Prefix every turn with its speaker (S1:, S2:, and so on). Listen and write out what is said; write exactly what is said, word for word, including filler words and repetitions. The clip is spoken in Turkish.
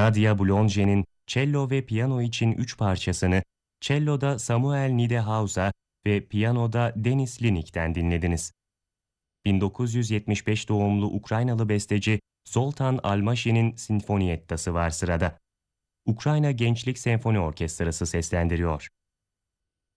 S1: Nadia Boulanger cello ve piyano için üç parçasını cello'da Samuel Nidehauser ve piyanoda Denis Linik'ten dinlediniz. bin dokuz yüz yetmiş beş doğumlu Ukraynalı besteci Zoltan Almaşin'in Sinfoniyettası var sırada. Ukrayna Gençlik Senfoni Orkestrası seslendiriyor.